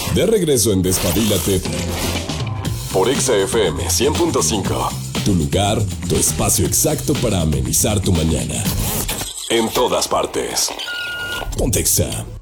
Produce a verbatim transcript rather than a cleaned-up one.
De regreso en Despabilate por Exa F M cien punto cinco. Tu lugar, tu espacio exacto para amenizar tu mañana. En todas partes. Ponte Exa.